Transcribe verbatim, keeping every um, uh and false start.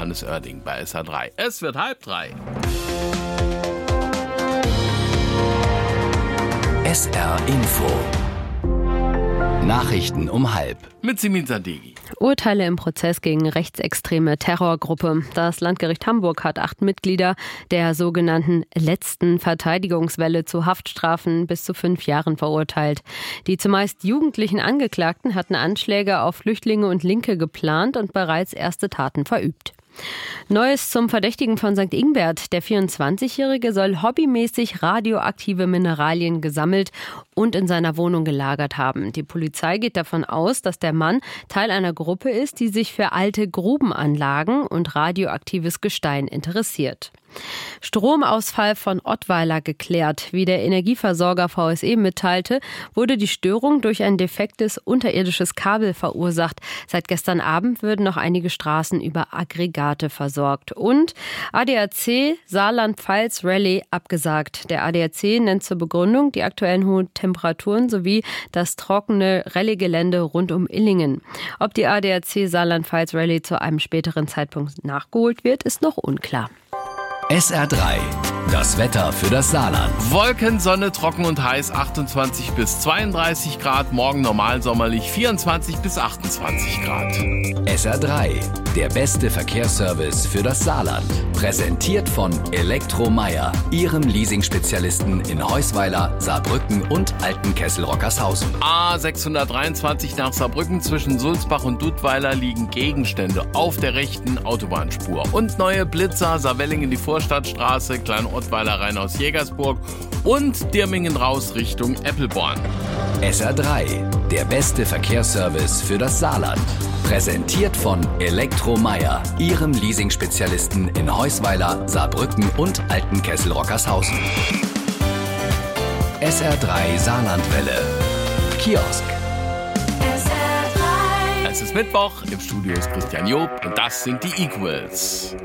Johannes Oerding bei S R drei. Es wird halb drei. S R Info. Nachrichten um halb. Mit Simin Sadeghi. Urteile im Prozess gegen rechtsextreme Terrorgruppe. Das Landgericht Hamburg hat acht Mitglieder der sogenannten letzten Verteidigungswelle zu Haftstrafen bis zu fünf Jahren verurteilt. Die zumeist jugendlichen Angeklagten hatten Anschläge auf Flüchtlinge und Linke geplant und bereits erste Taten verübt. Neues zum Verdächtigen von Sankt Ingbert. Der vierundzwanzigjährige soll hobbymäßig radioaktive Mineralien gesammelt und in seiner Wohnung gelagert haben. Die Polizei geht davon aus, dass der Mann Teil einer Gruppe ist, die sich für alte Grubenanlagen und radioaktives Gestein interessiert. Stromausfall von Ottweiler geklärt. Wie der Energieversorger V S E mitteilte, wurde die Störung durch ein defektes unterirdisches Kabel verursacht. Seit gestern Abend würden noch einige Straßen über Aggregate versorgt. Und A D A C Saarland-Pfalz Rallye abgesagt. Der A D A C nennt zur Begründung die aktuellen hohen Temperaturen sowie das trockene Rallye-Gelände rund um Illingen. Ob die A D A C Saarland-Pfalz Rallye zu einem späteren Zeitpunkt nachgeholt wird, ist noch unklar. S R drei. Das Wetter für das Saarland. Wolken, Sonne, trocken und heiß, achtundzwanzig bis zweiunddreißig Grad. Morgen normal sommerlich, vierundzwanzig bis achtundzwanzig Grad. S R drei. Der beste Verkehrsservice für das Saarland. Präsentiert von Elektromeier, Ihrem Leasing-Spezialisten in Heusweiler, Saarbrücken und Altenkessel-Rockershausen. A sechshundertdreiundzwanzig nach Saarbrücken zwischen Sulzbach und Dudweiler liegen Gegenstände auf der rechten Autobahnspur. Und neue Blitzer, Saarwellingen die Vorstadtstraße, Klein-Ottweiler rein aus Jägersburg und Dirmingen raus Richtung Eppelborn. S R drei. Der beste Verkehrsservice für das Saarland. Präsentiert von Elektromeier, Ihrem Leasing-Spezialisten in Heusweiler, Saarbrücken und Altenkessel-Rockershausen. S R drei Saarlandwelle. Kiosk. S R drei. Es ist Mittwoch, im Studio ist Christian Job und das sind die Equals.